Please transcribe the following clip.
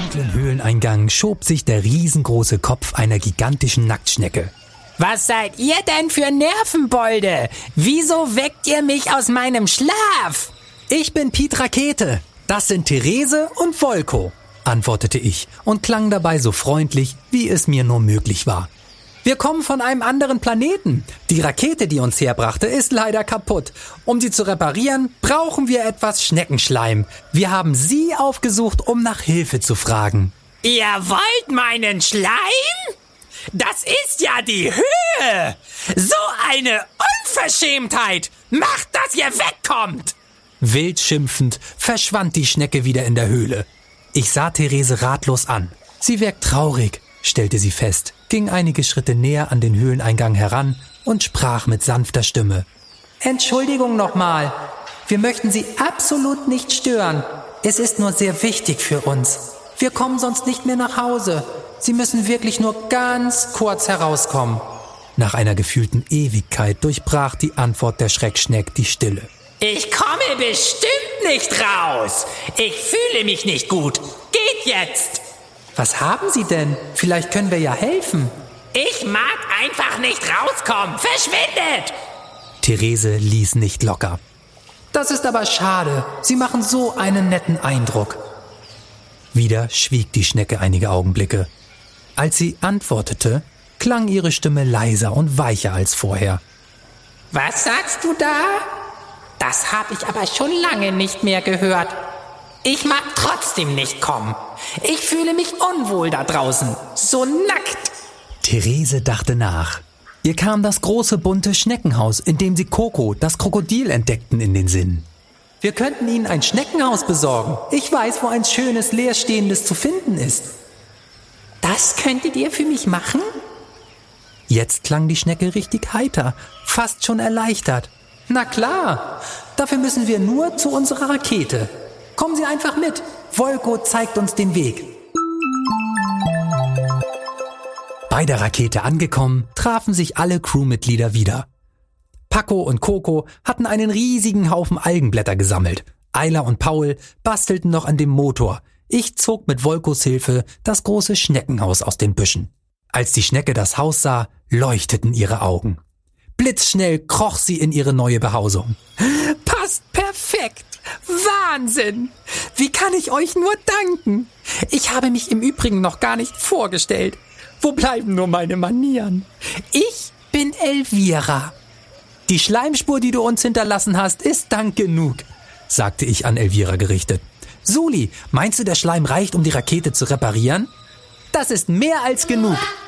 dunklen Höhleneingang schob sich der riesengroße Kopf einer gigantischen Nacktschnecke. Was seid ihr denn für Nervenbolde? Wieso weckt ihr mich aus meinem Schlaf? Ich bin Piet Rakete. Das sind Therese und Volko, antwortete ich und klang dabei so freundlich, wie es mir nur möglich war. Wir kommen von einem anderen Planeten. Die Rakete, die uns herbrachte, ist leider kaputt. Um sie zu reparieren, brauchen wir etwas Schneckenschleim. Wir haben Sie aufgesucht, um nach Hilfe zu fragen. Ihr wollt meinen Schleim? Das ist ja die Höhe! So eine Unverschämtheit! Macht, dass ihr wegkommt! Wild schimpfend verschwand die Schnecke wieder in der Höhle. Ich sah Therese ratlos an. Sie wirkt traurig, stellte sie fest, ging einige Schritte näher an den Höhleneingang heran und sprach mit sanfter Stimme. Entschuldigung nochmal. Wir möchten Sie absolut nicht stören. Es ist nur sehr wichtig für uns. Wir kommen sonst nicht mehr nach Hause. Sie müssen wirklich nur ganz kurz herauskommen. Nach einer gefühlten Ewigkeit durchbrach die Antwort der Schreckschneck die Stille. Ich komme bestimmt nicht raus. Ich fühle mich nicht gut. Geht jetzt. Was haben Sie denn? Vielleicht können wir ja helfen. Ich mag einfach nicht rauskommen. Verschwindet! Therese ließ nicht locker. Das ist aber schade. Sie machen so einen netten Eindruck. Wieder schwieg die Schnecke einige Augenblicke. Als sie antwortete, klang ihre Stimme leiser und weicher als vorher. Was sagst du da? Das habe ich aber schon lange nicht mehr gehört. Ich mag trotzdem nicht kommen. Ich fühle mich unwohl da draußen. So nackt. Therese dachte nach. Ihr kam das große bunte Schneckenhaus, in dem sie Coco, das Krokodil, entdeckten, in den Sinn. Wir könnten Ihnen ein Schneckenhaus besorgen. Ich weiß, wo ein schönes, leerstehendes zu finden ist. Das könntet ihr für mich machen? Jetzt klang die Schnecke richtig heiter, fast schon erleichtert. Na klar, dafür müssen wir nur zu unserer Rakete. Kommen Sie einfach mit. Volko zeigt uns den Weg. Bei der Rakete angekommen, trafen sich alle Crewmitglieder wieder. Paco und Coco hatten einen riesigen Haufen Algenblätter gesammelt. Ayla und Paul bastelten noch an dem Motor. Ich zog mit Volkos Hilfe das große Schneckenhaus aus den Büschen. Als die Schnecke das Haus sah, leuchteten ihre Augen. Blitzschnell kroch sie in ihre neue Behausung. Passt perfekt! Wahnsinn! Wie kann ich euch nur danken? Ich habe mich im Übrigen noch gar nicht vorgestellt. Wo bleiben nur meine Manieren? Ich bin Elvira. Die Schleimspur, die du uns hinterlassen hast, ist Dank genug, sagte ich an Elvira gerichtet. Suli, meinst du, der Schleim reicht, um die Rakete zu reparieren? Das ist mehr als genug.